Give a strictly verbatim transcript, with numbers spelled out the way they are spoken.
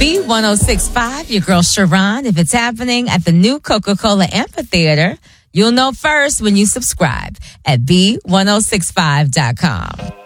B ten sixty-five, your girl Sharon. If it's happening at the new Coca-Cola Amphitheater, you'll know first when you subscribe at B ten sixty-five dot com.